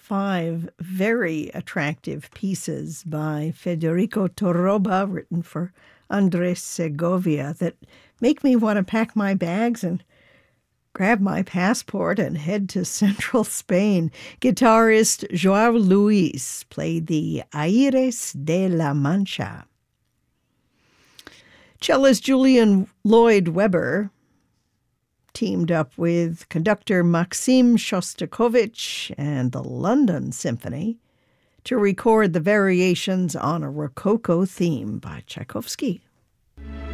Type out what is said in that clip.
5 very attractive pieces by Federico Torroba, written for Andres Segovia, that make me want to pack my bags and grab my passport and head to central Spain. Guitarist Joao Luis played the Aires de la Mancha. Cellist Julian Lloyd Webber teamed up with conductor Maxim Shostakovich and the London Symphony to record the variations on a Rococo theme by Tchaikovsky.